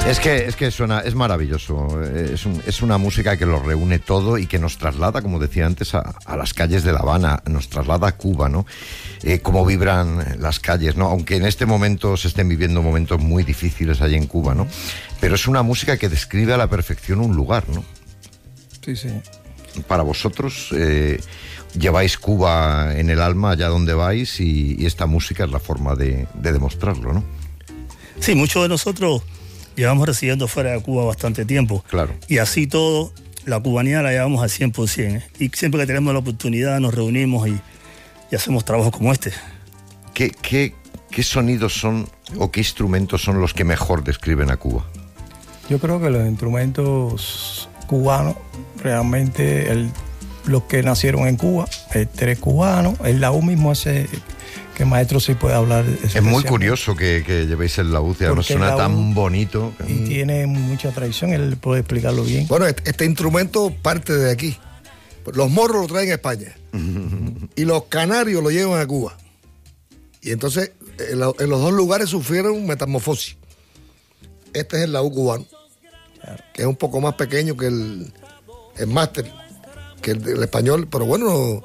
Es maravilloso. Es una música que lo reúne todo y que nos traslada, como decía antes, a las calles de La Habana, nos traslada a Cuba, ¿no? Cómo vibran las calles, ¿no? Aunque en este momento se estén viviendo momentos muy difíciles allí en Cuba, ¿no? Pero es una música que describe a la perfección un lugar, ¿no? Sí, sí. Para vosotros, lleváis Cuba en el alma allá donde vais y esta música es la forma de demostrarlo, ¿no? Sí, muchos de nosotros llevamos residiendo fuera de Cuba bastante tiempo. Claro. Y así todo, la cubanidad la llevamos al 100%. Y siempre que tenemos la oportunidad nos reunimos y hacemos trabajos como este. ¿Qué sonidos son o qué instrumentos son los que mejor describen a Cuba? Yo creo que los instrumentos cubanos, realmente los que nacieron en Cuba, el tres cubano, el laúd mismo ese, que el maestro sí puede hablar. Es muy curioso que llevéis el laúd, y además suena tan bonito. Y tiene mucha tradición, él puede explicarlo bien. Bueno, este instrumento parte de aquí. Los morros lo traen a España y los canarios lo llevan a Cuba. Y entonces en los dos lugares sufrieron metamorfosis. Este es el laúd cubano, que es un poco más pequeño que el máster, que el español, pero bueno,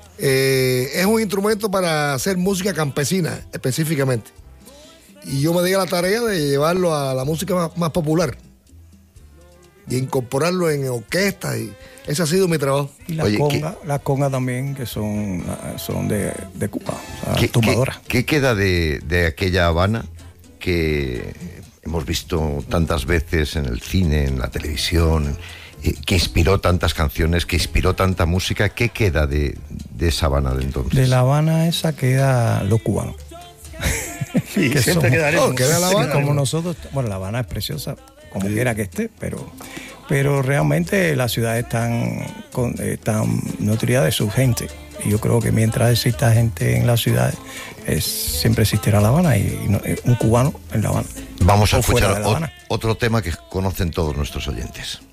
es un instrumento para hacer música campesina específicamente. Y yo me di a la tarea de llevarlo a la música más popular y incorporarlo en orquestas, y ese ha sido mi trabajo. Y la conga también, que son de Cuba, o sea, tumbadoras. ¿Qué queda de aquella Habana que hemos visto tantas veces en el cine, en la televisión, que inspiró tantas canciones, que inspiró tanta música? ¿Qué queda de esa Habana de entonces? De La Habana esa queda los cubanos. Sí, que siempre quedaremos. Queda La Habana. Como nosotros, bueno, La Habana es preciosa, como quiera que esté, pero realmente las ciudades están nutridas de su gente. Y yo creo que mientras exista gente en la ciudad, siempre existirá La Habana y un cubano en La Habana. Vamos a escuchar otro tema que conocen todos nuestros oyentes.